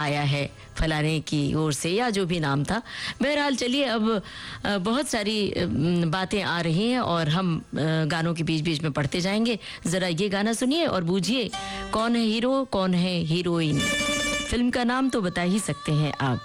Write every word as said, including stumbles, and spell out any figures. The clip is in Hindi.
आया है फलाने की ओर से, या जो भी नाम था। बहरहाल चलिए, अब अ, बहुत सारी अ, बातें आ रही हैं और हम अ, गानों के बीच बीच में पढ़ते जाएंगे। जरा ये गाना सुनिए और बूझिए कौन है हीरो, कौन है हीरोइन। फिल्म का नाम तो बता ही सकते हैं आप।